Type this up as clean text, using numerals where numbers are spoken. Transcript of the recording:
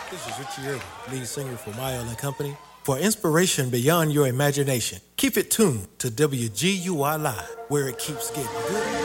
This is Richie Irvin, lead singer for Mile and Company. For inspiration beyond your imagination, keep it tuned to WGUI Live, where it keeps getting good.